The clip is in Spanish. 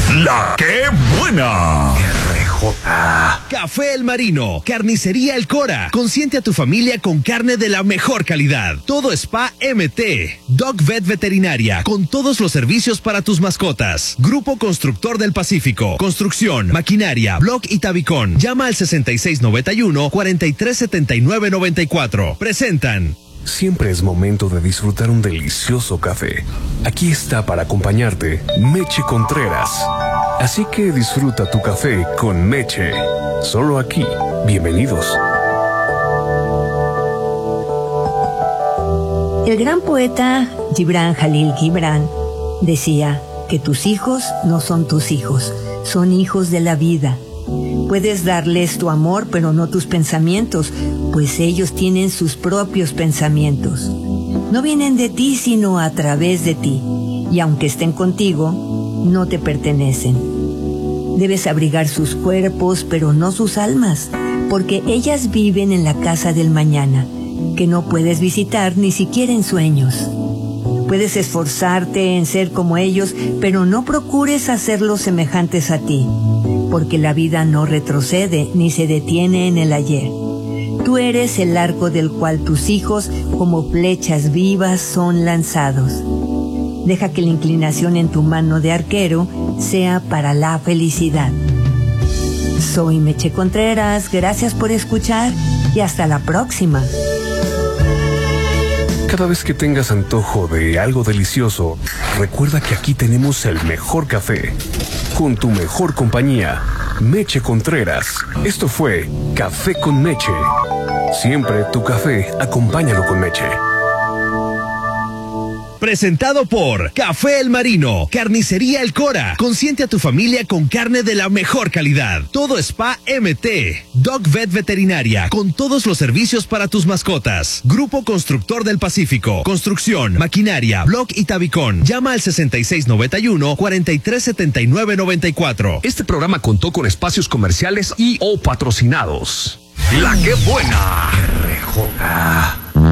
La que buena. Café El Marino, Carnicería El Cora. Consiente a tu familia con carne de la mejor calidad. Todo Spa MT. Dog Vet Veterinaria, con todos los servicios para tus mascotas. Grupo Constructor del Pacífico. Construcción, maquinaria, block y tabicón. Llama al 6691-437994. Presentan. Siempre es momento de disfrutar un delicioso café. Aquí está para acompañarte Meche Contreras. Así que disfruta tu café con Meche. Solo aquí. Bienvenidos. El gran poeta Gibran Jalil Gibran decía que tus hijos no son tus hijos, son hijos de la vida. Puedes darles tu amor, pero no tus pensamientos, pues ellos tienen sus propios pensamientos. No vienen de ti, sino a través de ti. Y aunque estén contigo, no te pertenecen. Debes abrigar sus cuerpos, pero no sus almas, porque ellas viven en la casa del mañana, que no puedes visitar ni siquiera en sueños. Puedes esforzarte en ser como ellos, pero no procures hacerlos semejantes a ti, porque la vida no retrocede ni se detiene en el ayer. Tú eres el arco del cual tus hijos, como flechas vivas, son lanzados. Deja que la inclinación en tu mano de arquero sea para la felicidad. Soy Meche Contreras, gracias por escuchar y hasta la próxima. Cada vez que tengas antojo de algo delicioso, recuerda que aquí tenemos el mejor café. Con tu mejor compañía, Meche Contreras. Esto fue Café con Meche. Siempre tu café, acompáñalo con Meche. Presentado por Café El Marino, Carnicería El Cora. Consiente a tu familia con carne de la mejor calidad. Todo Spa MT. Dog Vet Veterinaria, con todos los servicios para tus mascotas. Grupo Constructor del Pacífico. Construcción, maquinaria, block y tabicón. Llama al 6691-437994. Este programa contó con espacios comerciales y o patrocinados. La que buena.